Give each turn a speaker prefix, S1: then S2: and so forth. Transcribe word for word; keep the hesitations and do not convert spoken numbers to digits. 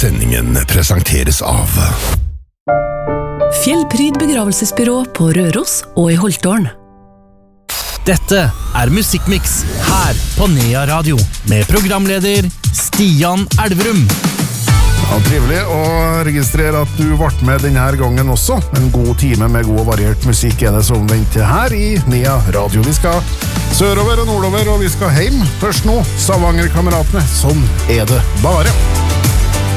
S1: sendingen presenteres av
S2: Fjellpryd begravelsesbyrå på Røros og i Holtårn.
S3: Dette er Musikkmix her på Nea Radio med programleder Stian Elverum.
S4: Ja, trivelig å registrere at du vart med denne gangen også. En god time med god og variert musikk er det som venter her i Nea Radio. Vi skal sørover og nordover, og vi skal hjem. Først nå, Stavanger-kameratene. Sånn er det bare.